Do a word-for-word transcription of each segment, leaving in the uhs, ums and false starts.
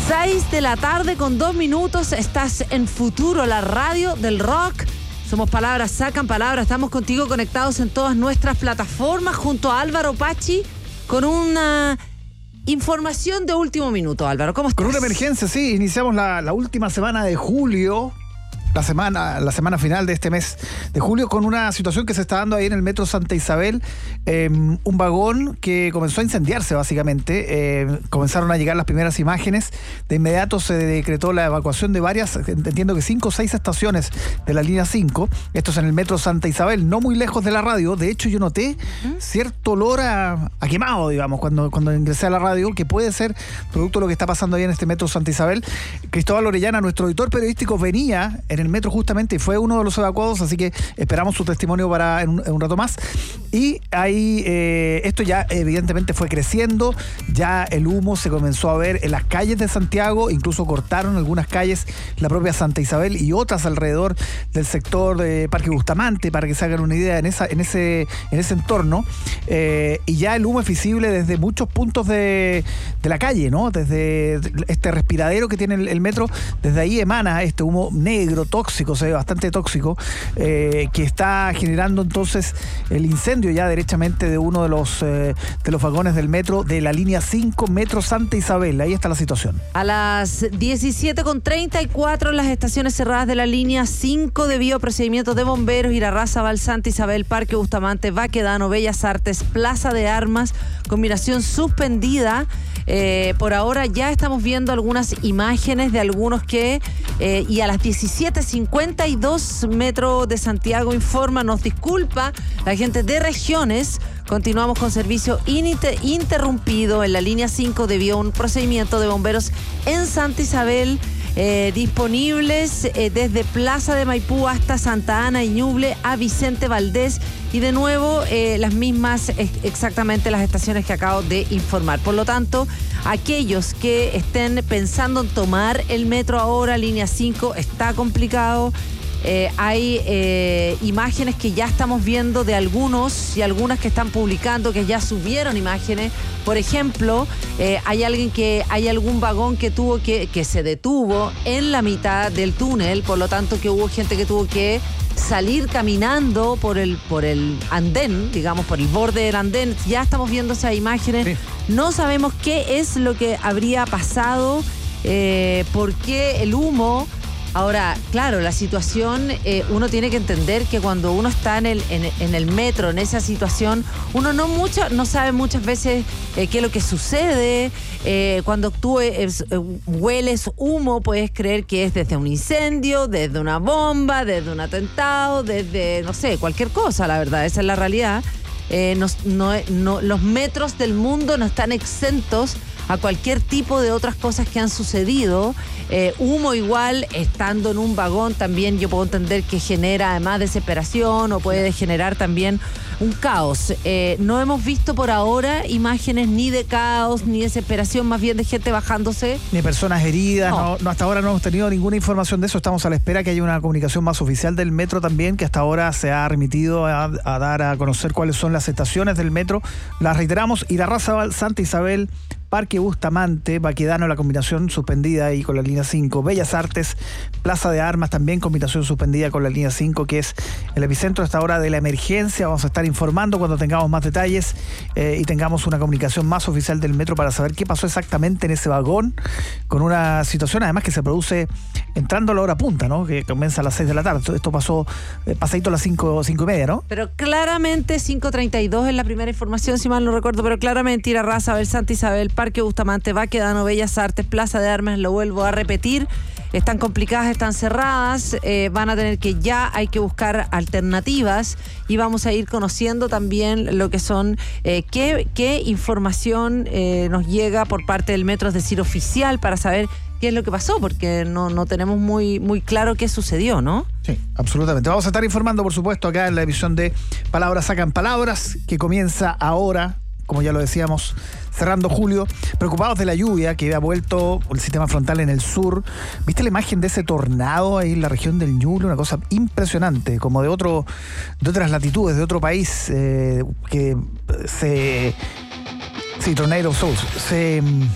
seis de la tarde con dos minutos. Estás en Futuro, la radio del rock. Somos Palabras Sacan Palabras. Estamos contigo conectados en todas nuestras plataformas junto a Álvaro Pachi con una información de último minuto. Álvaro, ¿cómo estás? Con una emergencia, sí. Iniciamos la, la última semana de julio. La semana, la semana final de este mes de julio, con una situación que se está dando ahí en el metro Santa Isabel. Eh, un vagón que comenzó a incendiarse, básicamente. Eh, comenzaron a llegar las primeras imágenes. De inmediato se decretó la evacuación de varias, entiendo que cinco o seis estaciones de la línea cinco. Esto es en el metro Santa Isabel, no muy lejos de la radio. De hecho, yo noté cierto olor a, a quemado, digamos, cuando, cuando ingresé a la radio, que puede ser producto de lo que está pasando ahí en este metro Santa Isabel. Cristóbal Orellana, nuestro editor periodístico, venía en el metro justamente y fue uno de los evacuados, así que esperamos su testimonio para en un, en un rato más. Y ahí eh, esto ya evidentemente fue creciendo, ya el humo se comenzó a ver en las calles de Santiago, incluso cortaron algunas calles, la propia Santa Isabel y otras alrededor del sector de Parque Bustamante, para que se hagan una idea en, esa, en, ese, en ese entorno. Eh, y ya el humo es visible desde muchos puntos de, de la calle, ¿no? Desde este respiradero que tiene el, el metro, desde ahí emana este humo negro, tóxico, se ve bastante tóxico, eh, que está generando entonces el incendio ya derechamente de uno de los, eh, de los vagones del metro de la línea cinco, metro Santa Isabel. Ahí está la situación. A las diecisiete con treinta y cuatro, las estaciones cerradas de la línea cinco debido a procedimientos de bomberos, Irarrázaval, Santa Isabel, Parque Bustamante, Baquedano, Bellas Artes, Plaza de Armas, combinación suspendida. Eh, por ahora ya estamos viendo algunas imágenes de algunos que, eh, y a las diecisiete cincuenta y dos, Metro de Santiago informa, nos disculpa la gente de regiones. Continuamos con servicio inter- interrumpido en la línea cinco debido a un procedimiento de bomberos en Santa Isabel. Eh, disponibles eh, desde Plaza de Maipú hasta Santa Ana y Ñuble a Vicente Valdés, y de nuevo eh, las mismas eh, exactamente las estaciones que acabo de informar. Por lo tanto, aquellos que estén pensando en tomar el metro ahora, línea cinco, está complicado. Eh, hay eh, imágenes que ya estamos viendo de algunos y algunas que están publicando, que ya subieron imágenes. Por ejemplo, eh, hay alguien que hay algún vagón que tuvo que que se detuvo en la mitad del túnel, por lo tanto que hubo gente que tuvo que salir caminando por el por el andén, digamos, por el borde del andén. Ya estamos viendo esas imágenes. Sí. No sabemos qué es lo que habría pasado, eh, por qué el humo. Ahora, claro, la situación, eh, uno tiene que entender que cuando uno está en el, en, en el metro, en esa situación, uno no mucho, no sabe muchas veces eh, qué es lo que sucede. Eh, cuando tú eh, eh, hueles humo, puedes creer que es desde un incendio, desde una bomba, desde un atentado, desde, no sé, cualquier cosa, la verdad, esa es la realidad. Eh, no, no, no, los metros del mundo no están exentos a cualquier tipo de otras cosas que han sucedido. Eh, humo igual, estando en un vagón, también yo puedo entender que genera además desesperación o puede generar también un caos. Eh, no hemos visto por ahora imágenes ni de caos, ni desesperación, más bien de gente bajándose. Ni personas heridas, no. No, no, hasta ahora no hemos tenido ninguna información de eso. Estamos a la espera que haya una comunicación más oficial del metro también, que hasta ahora se ha remitido a, a dar a conocer cuáles son las estaciones del metro. Las reiteramos: Irarrázaval, Santa Isabel, Parque Bustamante, Baquedano, la combinación suspendida ahí con la línea cinco, Bellas Artes, Plaza de Armas, también combinación suspendida con la línea cinco, que es el epicentro hasta ahora de la emergencia. Vamos a estar informando cuando tengamos más detalles eh, y tengamos una comunicación más oficial del metro para saber qué pasó exactamente en ese vagón, con una situación además que se produce entrando a la hora punta, ¿no? Que comienza a las seis de la tarde. Esto pasó eh, pasadito a las cinco, cinco y media, ¿no? Pero claramente cinco treinta y dos es la primera información, si mal no recuerdo, pero claramente Irarrázaval, Santa Isabel, Parque Bustamante, Baquedano, Bellas Artes, Plaza de Armas, lo vuelvo a repetir, están complicadas, están cerradas, eh, van a tener que ya hay que buscar alternativas y vamos a ir conociendo también lo que son, eh, qué, qué información eh, nos llega por parte del metro, es decir, oficial, para saber qué es lo que pasó, porque no, no tenemos muy, muy claro qué sucedió, ¿no? Sí, absolutamente. Vamos a estar informando, por supuesto, acá en la emisión de Palabras Sacan Palabras, que comienza ahora, como ya lo decíamos, cerrando julio. Preocupados de la lluvia que ha vuelto el sistema frontal en el sur. ¿Viste la imagen de ese tornado ahí en la región del Ñuble? Una cosa impresionante, como de otro, de otras latitudes, de otro país, eh, que se... Sí, Tornado Souls. Se...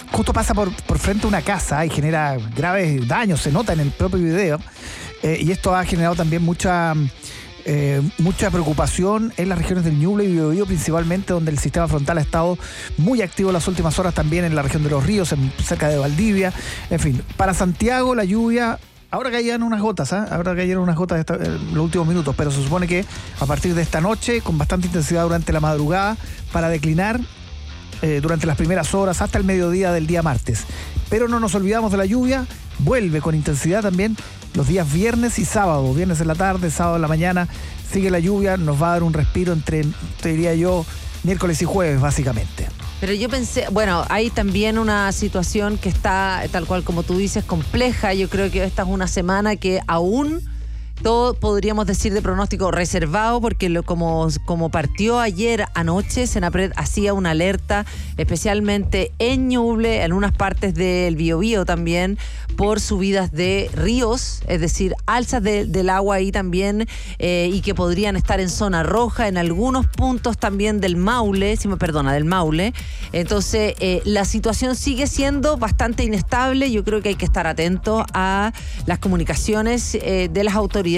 justo pasa por, por frente a una casa y genera graves daños, se nota en el propio video. Eh, y esto ha generado también mucha... Eh, mucha preocupación en las regiones del Ñuble y Biobío, principalmente, donde el sistema frontal ha estado muy activo en las últimas horas, también en la región de Los Ríos, en, cerca de Valdivia. En fin, para Santiago la lluvia, ahora caían unas gotas, ¿eh? ahora cayeron unas gotas esta, en los últimos minutos, pero se supone que a partir de esta noche, con bastante intensidad durante la madrugada, para declinar eh, durante las primeras horas hasta el mediodía del día martes. Pero no nos olvidamos de la lluvia, vuelve con intensidad también los días viernes y sábado, viernes en la tarde, sábado en la mañana, sigue la lluvia, nos va a dar un respiro entre, te diría yo, miércoles y jueves, básicamente. Pero yo pensé, bueno, hay también una situación que está, tal cual como tú dices, compleja. Yo creo que esta es una semana que aún todo podríamos decir de pronóstico reservado, porque lo, como, como partió ayer anoche, Senapred hacía una alerta, especialmente en Ñuble, en unas partes del Biobío también, por subidas de ríos, es decir, alzas de, del agua ahí también, eh, y que podrían estar en zona roja, en algunos puntos también del Maule, si me perdona, del Maule. Entonces, eh, la situación sigue siendo bastante inestable. Yo creo que hay que estar atentos a las comunicaciones eh, de las autoridades,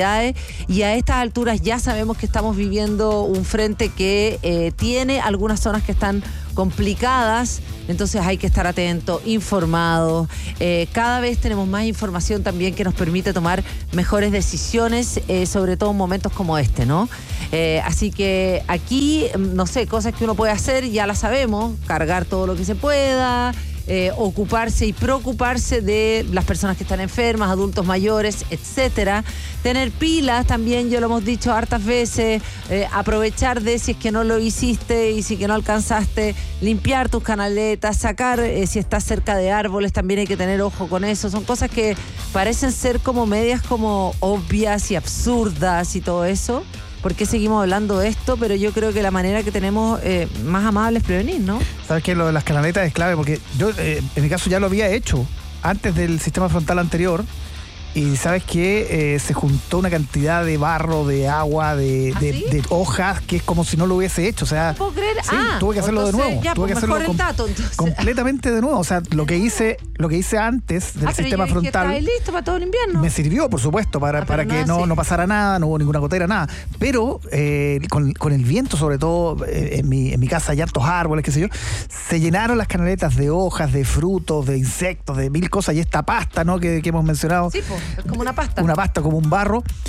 y a estas alturas ya sabemos que estamos viviendo un frente que eh, tiene algunas zonas que están complicadas, entonces hay que estar atentos, informados. Eh, cada vez tenemos más información también que nos permite tomar mejores decisiones, eh, sobre todo en momentos como este, ¿no? Eh, así que aquí, no sé, cosas que uno puede hacer, ya las sabemos, cargar todo lo que se pueda, Eh, ocuparse y preocuparse de las personas que están enfermas, adultos mayores, etcétera. Tener pilas también, ya lo hemos dicho hartas veces, eh, aprovechar de si es que no lo hiciste y si que no alcanzaste, limpiar tus canaletas, sacar, eh, si estás cerca de árboles, también hay que tener ojo con eso. Son cosas que parecen ser como medias como obvias y absurdas y todo eso. ¿Por qué seguimos hablando de esto? Pero yo creo que la manera que tenemos eh, más amable es prevenir, ¿no? Sabes que lo de las canaletas es clave, porque yo eh, en mi caso ya lo había hecho antes del sistema frontal anterior, y sabes que eh, se juntó una cantidad de barro, de agua, de, ¿Ah, de, sí? de hojas, que es como si no lo hubiese hecho. O sea, ¿No puedo creer? sí, ah, tuve que hacerlo de entonces, nuevo. Ya, tuve pues que hacerlo mejor el dato, entonces. completamente de nuevo. O sea, lo que hice, lo que hice antes del ah, pero sistema yo dije, frontal. ¿está listo para todo el invierno? Me sirvió, por supuesto, para, Ah, para pero que nada, no, sí. no pasara nada, no hubo ninguna gotera, nada. Pero eh, con, con el viento, sobre todo, eh, en, mi, en mi casa hay hartos árboles, qué sé yo, se llenaron las canaletas de hojas, de frutos, de insectos, de mil cosas. Y esta pasta, ¿no?, que, que hemos mencionado. Sí, pues, es como una pasta. Una pasta como un barro.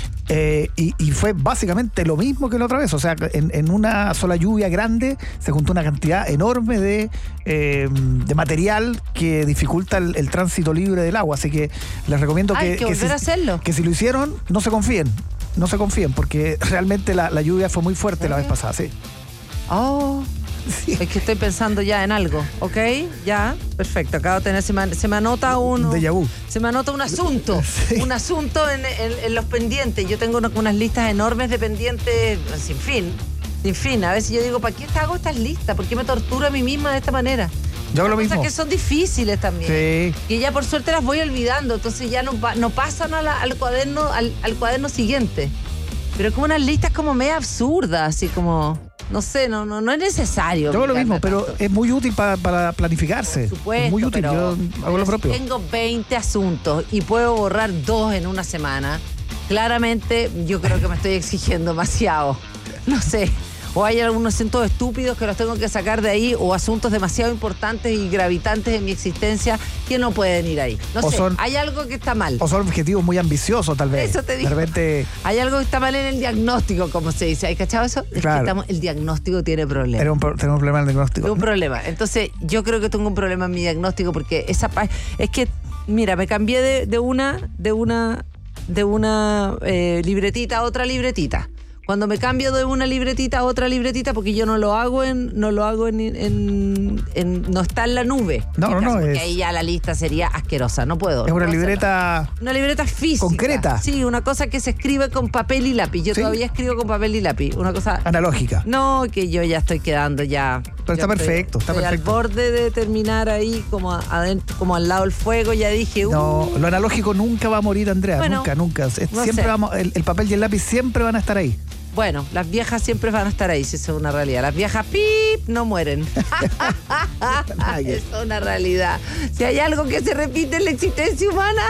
Eh, y, y fue básicamente lo mismo que la otra vez. O sea, en, en una sola lluvia grande se juntó una cantidad enorme de, eh, de material que dificulta el, el tránsito libre del agua. Así que les recomiendo Hay que, que volver si, a hacerlo. que si lo hicieron, no se confíen. No se confíen, porque realmente la, la lluvia fue muy fuerte la vez pasada, sí. Oh, Sí. es que estoy pensando ya en algo, ¿ok? Ya, perfecto. Acabo de tener, se me, se me anota un... Déjà vu. Se me anota un asunto, Sí. un asunto en, en- en los pendientes. Yo tengo una- unas listas enormes de pendientes sin fin, sin fin. A veces yo digo, ¿para qué hago estas listas? ¿Por qué me torturo a mí misma de esta manera? Yo hago lo Cosas mismo. que son difíciles también. Sí. Que ya por suerte las voy olvidando, entonces ya no, pa- no pasan a la- al cuaderno al, al cuaderno siguiente. Pero como unas listas como medio absurdas, así como... No sé, no, no, no es necesario. Yo hago lo obligarme mismo, pero tanto. es muy útil para, para planificarse. Por supuesto, es muy útil, pero, yo hago pero lo si propio. tengo veinte asuntos y puedo borrar dos en una semana, claramente yo creo que me estoy exigiendo demasiado. No sé. O hay algunos asuntos estúpidos que los tengo que sacar de ahí, o asuntos demasiado importantes y gravitantes en mi existencia que no pueden ir ahí. No O sé, son- hay algo que está mal. O son objetivos muy ambiciosos, tal vez. Eso te digo. De repente Hay algo que está mal en el diagnóstico, como se dice. ¿Hay cachado eso? Es Claro. que estamos, el diagnóstico tiene problemas. era un, pro- tenemos un problema en el diagnóstico. Tengo un problema. Entonces, yo creo que tengo un problema en mi diagnóstico, porque esa pa- es que, mira, me cambié de, de una, de una, de una eh, libretita a otra libretita. Cuando me cambio de una libretita a otra libretita, porque yo no lo hago en, no lo hago en, en, en- no está en la nube. No, en mi no, no, caso, porque es- ahí ya la lista sería asquerosa. No puedo. Es no una puedo hacerlo. libreta. Una libreta física. ¿Concreta? Sí, una cosa que se escribe con papel y lápiz. Yo Sí. todavía escribo con papel y lápiz. Una cosa... Analógica. No, que yo ya estoy quedando ya. Pero está yo estoy- perfecto, está estoy perfecto. al borde de terminar ahí, como adentro, como al lado del fuego. Ya dije, uh, No, lo analógico nunca va a morir, Andrea. Bueno, nunca, nunca. Es- no siempre sé. vamos, el, el papel y el lápiz siempre van a estar ahí. Bueno, las viejas siempre van a estar ahí, si eso es una realidad. Las viejas, ¡pip!, no mueren. Eso es una realidad. Si hay algo que se repite en la existencia humana...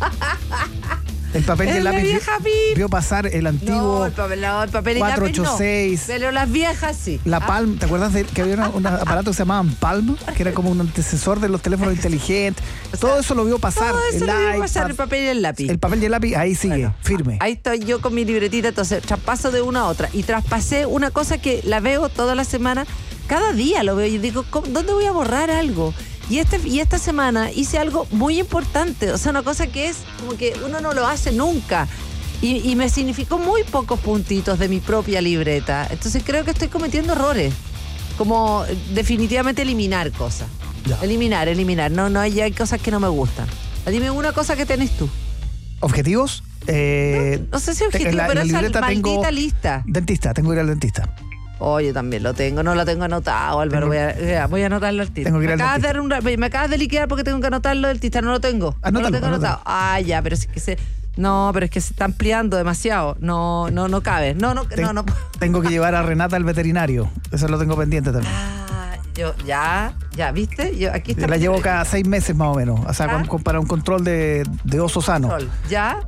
El papel y el lápiz vio, vio pasar el antiguo no, el papel, no, el papel y cuatro ochenta y seis. No, pero las viejas sí. La ah. Palm, ¿te acuerdas de que había una, un aparato que se llamaban Palm? Que era como un antecesor de los teléfonos inteligentes. O sea, todo eso lo vio pasar. Todo eso el lo vio iPad, pasar, el papel y el lápiz. El papel y el lápiz, ahí sigue, bueno, firme. Ahí estoy yo con mi libretita, entonces traspaso de una a otra. Y traspasé una cosa que la veo toda la semana. Cada día lo veo y digo, ¿dónde voy a borrar algo? Y, este, y esta semana hice algo muy importante, o sea, una cosa que es como que uno no lo hace nunca. Y, y me significó muy pocos puntitos de mi propia libreta. Entonces creo que estoy cometiendo errores. Como definitivamente eliminar cosas. Ya. Eliminar, eliminar. No, no hay, hay cosas que no me gustan. Dime una cosa que tenés tú. ¿Objetivos? Eh, no, no sé si objetivo, la, pero esa maldita tengo lista. Dentista, tengo que ir al dentista. Oh, yo también lo tengo, no lo tengo anotado, Álvaro. Tengo, voy, a, voy a anotarlo al dentista. Me acabas, de un, me acabas de liquidar porque tengo que anotarlo del dentista, no lo tengo. Anótalo, no lo tengo anótalo. Anotado. Ah, ya, pero es que se. No, pero es que se está ampliando demasiado. No, no, no cabe. No, no, Ten, no, no. Tengo que llevar a Renata al veterinario. Eso lo tengo pendiente también. Ah, yo, ya, ya, ¿viste? Yo aquí está. La llevo cada seis meses más o menos. O sea, con, con, para un control de, de oso sano. Control. ¿Ya?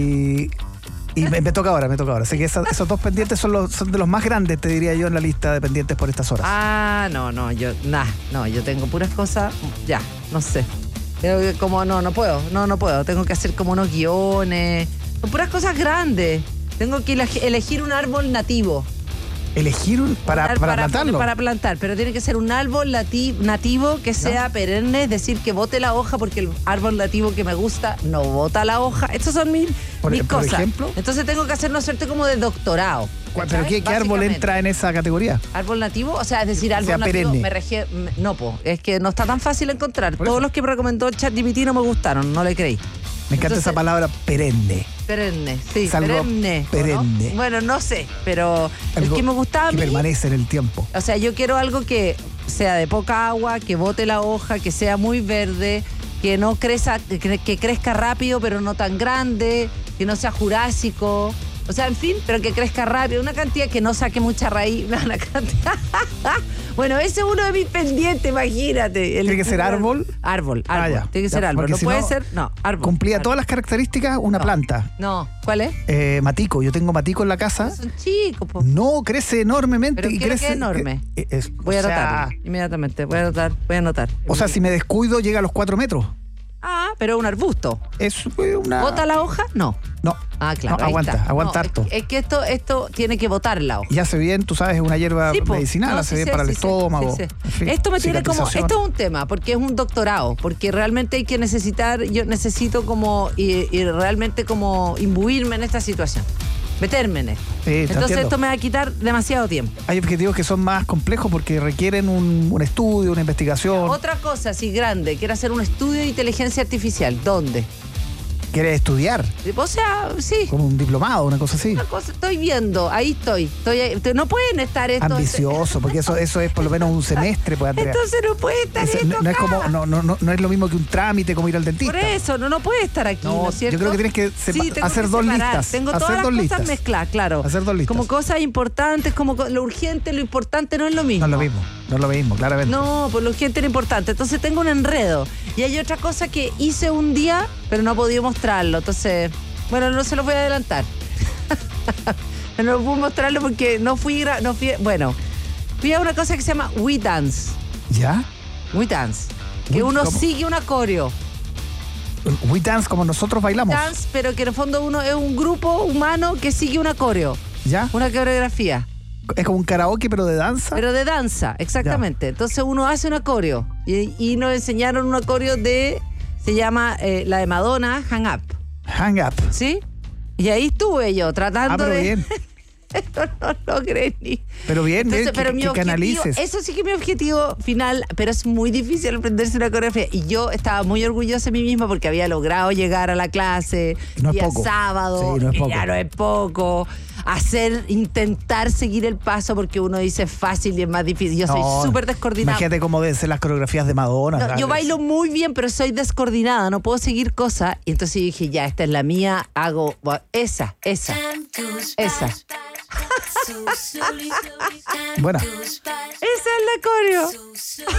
Y. Y me, me toca ahora, me toca ahora. Así que esa, esos dos pendientes son, los, son de los más grandes, te diría yo, en la lista de pendientes por estas horas. Ah, no, no, yo, nah, no, yo tengo puras cosas, ya, no sé. Como, no, no puedo, no, no puedo. Tengo que hacer como unos guiones, son puras cosas grandes. Tengo que elegir un árbol nativo. ¿Elegir un, para, para, para para plantarlo? Para plantar, pero tiene que ser un árbol nati, nativo que sea ¿no? perenne, es decir, que bote la hoja, porque el árbol nativo que me gusta no bota la hoja. Estas son mis, por, mis por cosas. Ejemplo? Entonces tengo que hacer una suerte como de doctorado. ¿Pero qué, qué árbol entra en esa categoría? ¿Árbol nativo? O sea, es decir, árbol sea, nativo perenne. me regie, me, no, po, es que no está tan fácil encontrar. Por Todos eso. Los que me recomendó el ChatGPT no me gustaron, no le creí. Me encanta Entonces, esa palabra perenne. Perenne, sí, es algo perenne. Perenne. ¿No? Bueno, no sé, pero algo el que me gustaba a mí, mí, permanece en el tiempo. O sea, yo quiero algo que sea de poca agua, que bote la hoja, que sea muy verde, que no crezca, que, que crezca rápido, pero no tan grande, que no sea jurásico. O sea, en fin, pero que crezca rápido. Una cantidad que no saque mucha raíz. Una cantidad. Bueno, ese es uno de mis pendientes, imagínate. El ¿Tiene que ser árbol? Árbol, árbol. Ah, ya. Tiene que ser ya, árbol. No si puede no, ser, no, árbol. Cumplía árbol. todas las características una no, planta. No, ¿cuál es? Eh, matico. Yo tengo matico en la casa. Es un chico, po. No, crece enormemente. Pero y crece crece que es enorme. Que, es, voy a anotar, sea, inmediatamente. Voy a anotar, voy a anotar. O sea, si me descuido, llega a los cuatro metros. Ah, pero es un arbusto. Es una... ¿Bota la hoja? No. No. Ah, claro. No, aguanta, está. aguanta no, harto. Es, es que esto, esto tiene que botar la hoja. Y hace bien, tú sabes, es una hierba sí, medicinal, no, hace sí bien sé, para sí el estómago. Sí, sí. En fin, esto me tiene como. Esto es un tema, porque es un doctorado, porque realmente hay que necesitar, yo necesito como, y, y realmente como imbuirme en esta situación. Meterme en esto. Sí, Entonces entiendo. esto me va a quitar demasiado tiempo. Hay objetivos que son más complejos porque requieren un, un estudio, una investigación. Otra cosa así grande, quiero hacer un estudio de inteligencia artificial. ¿Dónde? ¿Quieres estudiar? O sea, sí. Como un diplomado, una cosa así. Una cosa, estoy viendo, ahí estoy. estoy ahí. No pueden estar estos. Ambicioso, porque eso, eso es por lo menos un semestre, pues, Andrea. Entonces no puede estar eso, esto no, no es como, acá. no, no, no, no es lo mismo que un trámite como ir al dentista. Por eso, no, no puede estar aquí, ¿no, ¿no es cierto? Yo creo que tienes que sepa- sí, hacer que dos separar. listas. Tengo hacer todas las dos cosas listas. mezcladas, claro. Hacer dos listas. Como cosas importantes, como lo urgente, lo importante no es lo mismo. No es lo mismo, no es lo mismo, claramente. No, pues lo urgente es lo importante. Entonces tengo un enredo. Y hay otra cosa que hice un día, pero no he podido mostrarlo. Entonces, bueno, no se los voy a adelantar. No puedo mostrarlo porque no fui, no fui, bueno, fui a una cosa que se llama We Dance. ¿Ya? We Dance. Que We- uno ¿cómo? sigue una coreo. We Dance como nosotros bailamos. Dance, pero que en el fondo uno es un grupo humano que sigue una coreo. ¿Ya? Una coreografía. Es como un karaoke, pero de danza. Pero de danza, exactamente. Entonces uno hace una coreo. Y, y nos enseñaron una coreo de, se llama eh, la de Madonna, Hang Up. Hang Up. ¿Sí? Y ahí estuve yo tratando Ah, pero de... bien. Esto no logré ni... Pero bien, Entonces, bien, pero que, mi que objetivo, canalices. eso sí que es mi objetivo final, pero es muy difícil aprenderse una coreografía. Y yo estaba muy orgullosa de mí misma porque había logrado llegar a la clase, No es día poco. sábado, Sí, no es y poco. ya no es poco. hacer, intentar seguir el paso porque uno dice es fácil y es más difícil. Yo soy No, súper descoordinada. Imagínate cómo deben ser las coreografías de Madonna. No, ¿sabes? yo bailo muy bien, pero soy descoordinada, no puedo seguir cosas. Y entonces dije, ya, esta es la mía, hago esa, esa, esa. Buena. Esa es la coreo.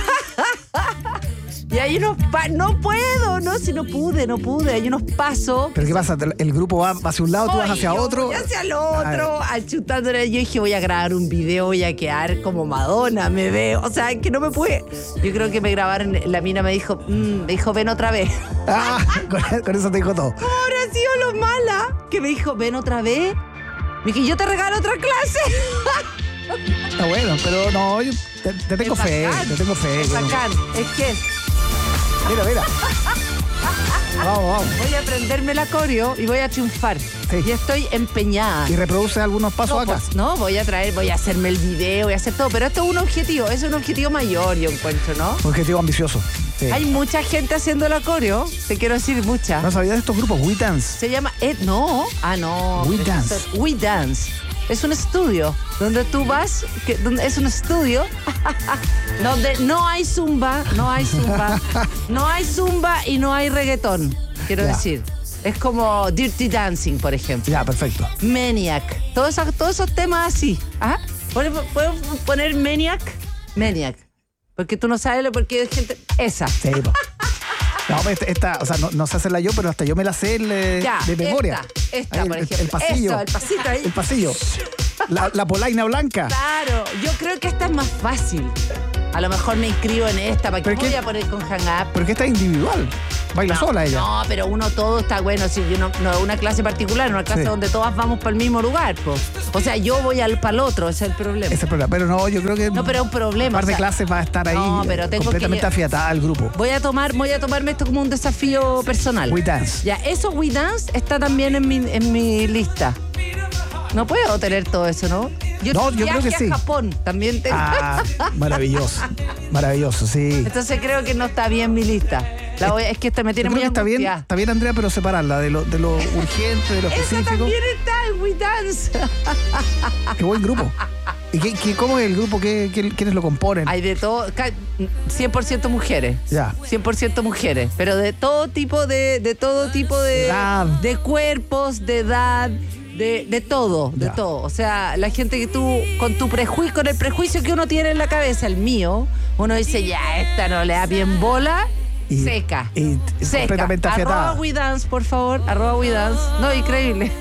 Y hay unos pa no puedo, no, si no pude, no pude, hay unos pasos. ¿Pero qué pasa? ¿El grupo va hacia un lado, tú vas hacia yo otro? voy hacia el otro, achutándole. Yo dije, voy a grabar un video, voy a quedar como Madonna, me veo. O sea, que no me pude. Yo creo que me grabaron, la mina me dijo, mmm, me dijo, ven otra vez. Ah, con, con eso te dijo todo. ¿Cómo habrá sido lo mala? Que me dijo, ven otra vez. Me dije, yo te regalo otra clase. Está bueno, pero no, yo te, te tengo Es fe, bacán. te tengo fe. Es Con- bacán, es que Mira, mira. Vamos, vamos. voy a aprenderme la coreo y voy a triunfar. Sí. Y estoy empeñada. Y reproduce algunos pasos No, acá. pues, no, voy a traer, voy a hacerme el video, voy a hacer todo. Pero esto es un objetivo, es un objetivo mayor, yo encuentro, ¿no? Un objetivo ambicioso. Sí. Hay mucha gente haciendo la coreo, te quiero decir mucha. ¿No sabías de estos grupos? We Dance. Se llama, eh, no, ah, no. We Pero Dance. esto- We Dance. Es un estudio donde tú vas, que, donde es un estudio donde no hay zumba, no hay zumba, no hay zumba y no hay reggaetón, quiero Ya. decir. Es como Dirty Dancing, por ejemplo. Ya, perfecto. Maniac. Todos esos, todos esos temas así. ¿Ah? ¿Puedo poner Maniac? Maniac. Porque tú no sabes lo porque hay gente. Esa. Sí, po. No, esta, esta, o sea, no, no sé hacerla yo, pero hasta yo me la sé el, Ya, de memoria. esta, esta, Ahí, por el, ejemplo. el pasillo. Eso, el pasito ahí. El pasillo. La, la polaina blanca. Claro, yo creo que esta es más fácil. A lo mejor me inscribo en esta, ¿para qué ¿Pero me qué? voy a poner con hang up? Porque esta es individual. Baila No, sola ella. No, pero uno todo está bueno. Si yo no, no es una clase particular, una clase Sí. donde todas vamos para el mismo lugar. Po. O sea, yo voy al para el otro, ese es el problema. Ese es el problema. Pero no, yo creo que No, pero es un problema. un par de o sea, clases va a estar ahí no, pero tengo completamente que- afiatada al grupo. Voy a tomar, voy a tomarme esto como un desafío personal. We Dance. Ya, eso We Dance está también en mi, en mi lista. No puedo tener todo eso, ¿no? Yo, No, yo creo viaje que sí. a Japón también tengo. Ah, maravilloso. Maravilloso, sí. Entonces creo que no está bien mi lista. La voy- es que esta me tiene Yo muy creo que está bien, angustiada. está bien, Andrea, pero separarla de lo, de lo urgente, de lo Esa específico. también está en We Dance. Qué buen grupo. ¿Y qué, qué- cómo es el grupo? ¿Qué, qué- quiénes lo componen? Hay de todo, ca- cien por ciento mujeres. Ya. cien por ciento mujeres, pero de todo tipo de, de todo tipo de, Edad. de cuerpos, de edad, de, de todo, de Ya. todo. O sea, la gente que tú, con tu prejuicio, con el prejuicio que uno tiene en la cabeza, el mío, uno dice, ya, esta no le da bien bola, Y- seca. y seca. completamente afiatada. Arroba We Dance, por favor, arroba We Dance. No, increíble.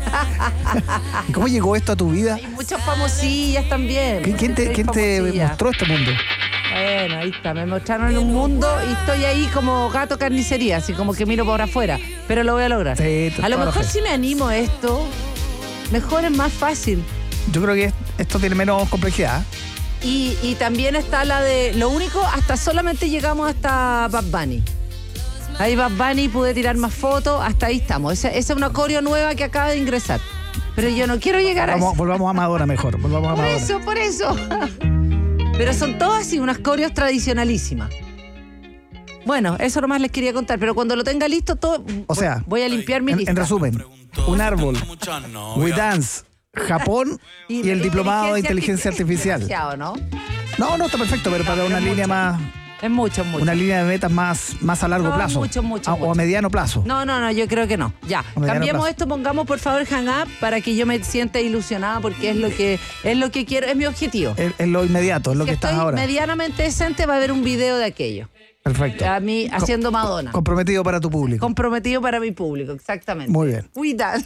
¿Y cómo llegó esto a tu vida? Hay muchas famosillas también. ¿Quién, quién te, Hay quién te famosillas. mostró este mundo? Bueno, ahí está, me mostraron un mundo y estoy ahí como gato carnicería, así como que miro por afuera, pero lo voy a lograr. Sí, a lo toda la mejor fe. si me animo a esto, mejor es más fácil. Yo creo que esto tiene menos complejidad. Y, y también está la de, lo único, hasta solamente llegamos hasta Bad Bunny. Ahí Bad Bunny pude tirar más fotos, hasta ahí estamos. Esa, esa es una coreo nueva que acaba de ingresar. Pero yo no quiero llegar a Vamos, eso. volvamos a Madonna mejor. Volvamos a Por Madonna. eso, por eso. Pero son todas así, unas coreos tradicionalísimas. Bueno, eso nomás les quería contar, pero cuando lo tenga listo, todo, O sea, voy a limpiar mi En, lista. en resumen, un árbol, We Dance, Japón y, el diplomado de inteligencia artificial. Demasiado, ¿no? No, no, está perfecto, pero para una línea más, Es mucho, mucho. una línea de metas más, más a largo No, plazo. mucho, mucho, A- mucho. O a mediano plazo. No, no, no, yo creo que no. Ya, mediano cambiemos plazo. esto, pongamos por favor Hang Up para que yo me sienta ilusionada porque es lo que es lo que quiero, es mi objetivo. Es, es lo inmediato, es lo Si que estás estoy ahora. medianamente decente, va a haber un video de aquello. Perfecto. A mí haciendo Madonna. Comprometido para tu público. Comprometido para mi público, exactamente. Muy bien. We Dance.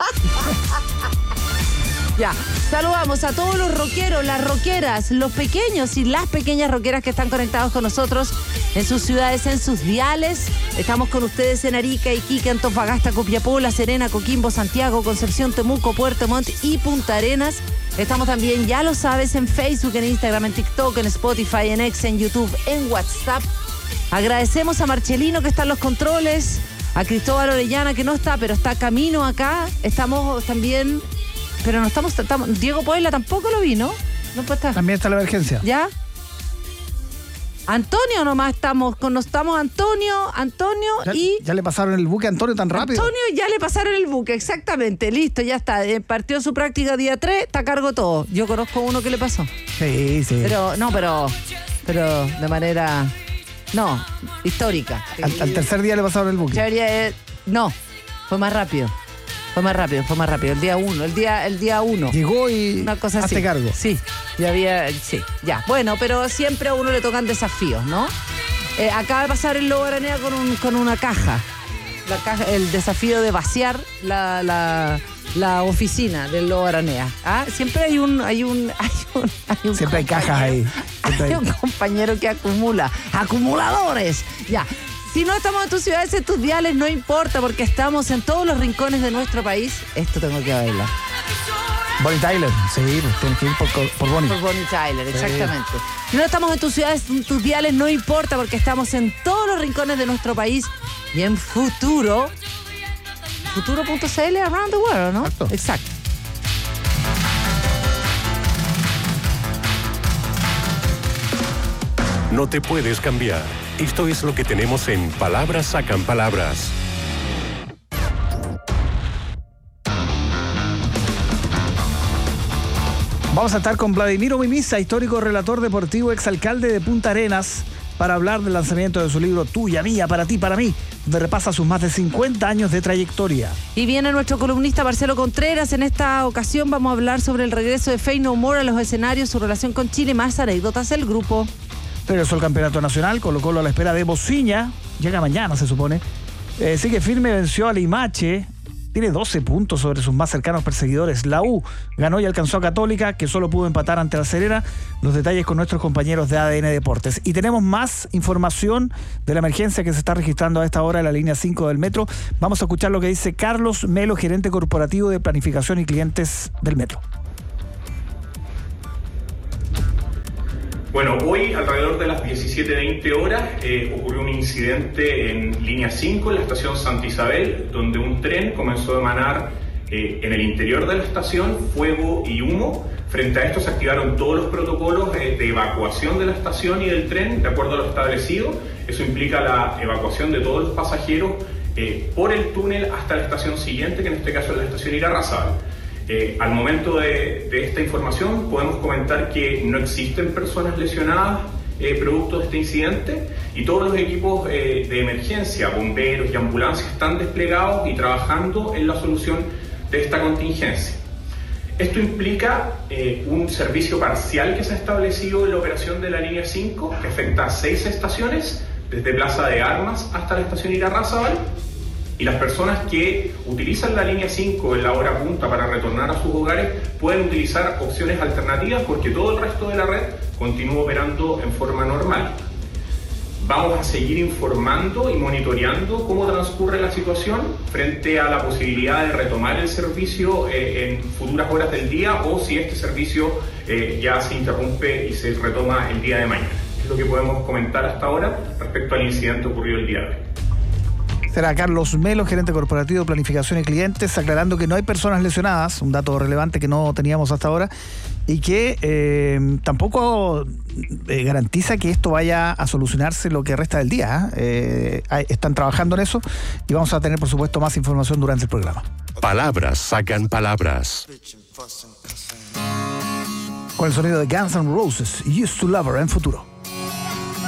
Ya, saludamos a todos los rockeros, las rockeras, los pequeños y las pequeñas rockeras que están conectados con nosotros en sus ciudades, en sus diales. Estamos con ustedes en Arica, Iquique, Antofagasta, Copiapó, La Serena, Coquimbo, Santiago, Concepción, Temuco, Puerto Montt y Punta Arenas. Estamos también, ya lo sabes, en Facebook, en Instagram, en TikTok, en Spotify, en X, en YouTube, en WhatsApp. Agradecemos a Marcelino que está en los controles, a Cristóbal Orellana que no está, pero está camino acá. Estamos también... Pero no estamos, estamos... Diego Puebla tampoco lo vi, ¿no? No puede estar. También está la emergencia. ¿Ya? Antonio nomás estamos, con, estamos Antonio, Antonio ya, y... Ya le pasaron el buque a Antonio tan rápido. Antonio ya le pasaron el buque, exactamente, listo, ya está. Eh, partió su práctica día tres, está a cargo todo. Yo conozco uno que le pasó. Sí, sí. Pero, no, pero, pero de manera, no, histórica. Al, al tercer día le pasaron el buque. Debería, eh, no, fue más rápido. Fue más rápido, fue más rápido. El día uno, el día, el día uno. Llegó y una cosa así. hazte cargo. Sí, ya había, sí, ya. Bueno, pero siempre a uno le tocan desafíos, ¿no? Eh, acaba de pasar el Lobo Aranea con, un, con una caja. La caja, el desafío de vaciar la, la, la oficina del Lobo Aranea. ¿Ah? Siempre hay un, hay un, hay un, hay un siempre hay cajas ahí. Hay, hay un compañero que acumula. ¡Acumuladores! Ya. Si no estamos en tus ciudades, en tus diales, no importa, porque estamos en todos los rincones de nuestro país. Esto tengo que bailar. Bonnie Tyler, sí, pues tienes que ir por, por Bonnie. Por Bonnie Tyler, exactamente. Sí. Si no estamos en tus ciudades, en tus diales, no importa, porque estamos en todos los rincones de nuestro país y en Futuro. Futuro punto c l around the world, ¿no? Exacto. Exacto. No te puedes cambiar. Esto es lo que tenemos en Palabras Sacan Palabras. Vamos a estar con Vladimiro Mimisa, histórico relator deportivo, exalcalde de Punta Arenas, para hablar del lanzamiento de su libro Tuya, Mía, Para Ti, Para Mí, donde repasa sus más de cincuenta años de trayectoria. Y viene nuestro columnista Marcelo Contreras. En esta ocasión vamos a hablar sobre el regreso de Faith No More a los escenarios, su relación con Chile, más anécdotas del grupo. Regresó el campeonato nacional, Colo-Colo a la espera de Bociña, llega mañana se supone. Eh, sigue firme, venció a Limache, tiene doce puntos sobre sus más cercanos perseguidores. La U ganó y alcanzó a Católica, que solo pudo empatar ante La Serena. Los detalles con nuestros compañeros de A D N Deportes. Y tenemos más información de la emergencia que se está registrando a esta hora en la línea cinco del metro. Vamos a escuchar lo que dice Carlos Melo, gerente corporativo de planificación y clientes del metro. Bueno, hoy alrededor de las diecisiete veinte horas eh, ocurrió un incidente en línea cinco, en la estación Santa Isabel, donde un tren comenzó a emanar eh, en el interior de la estación fuego y humo. Frente a esto se activaron todos los protocolos eh, de evacuación de la estación y del tren, de acuerdo a lo establecido. Eso implica la evacuación de todos los pasajeros eh, por el túnel hasta la estación siguiente, que en este caso es la estación Irarrázaval. Eh, al momento de, de esta información podemos comentar que no existen personas lesionadas eh, producto de este incidente y todos los equipos eh, de emergencia, bomberos y ambulancias están desplegados y trabajando en la solución de esta contingencia. Esto implica eh, un servicio parcial que se ha establecido en la operación de la línea cinco, que afecta a seis estaciones, desde Plaza de Armas hasta la estación Irarrázaval. Y las personas que utilizan la línea cinco en la hora punta para retornar a sus hogares pueden utilizar opciones alternativas porque todo el resto de la red continúa operando en forma normal. Vamos a seguir informando y monitoreando cómo transcurre la situación frente a la posibilidad de retomar el servicio eh, en futuras horas del día o si este servicio eh, ya se interrumpe y se retoma el día de mañana. Es lo que podemos comentar hasta ahora respecto al incidente ocurrido el día de hoy. Será Carlos Melo, gerente corporativo de planificación y clientes, aclarando que no hay personas lesionadas, un dato relevante que no teníamos hasta ahora, y que eh, tampoco eh, garantiza que esto vaya a solucionarse lo que resta del día. ¿eh? Eh, están trabajando en eso y vamos a tener, por supuesto, más información durante el programa. Palabras sacan palabras. Con el sonido de Guns N' Roses, Used to Love Her en Futuro.